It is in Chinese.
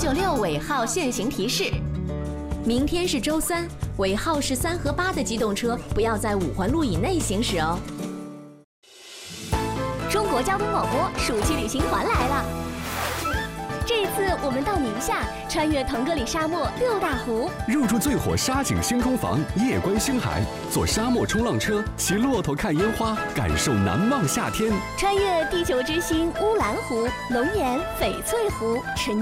996尾号限行提示。明天是周三，尾号是3和8的机动车不要在5环路以内行驶哦。 中国交通广播暑期旅行团来了。这一次我们到宁夏，穿越腾格里沙漠6大湖， 入住最火沙景星空房，夜观星海，坐沙漠冲浪车，骑骆驼看烟花，感受难忘夏天。 穿越地球之星乌兰湖、龙岩、翡翠湖、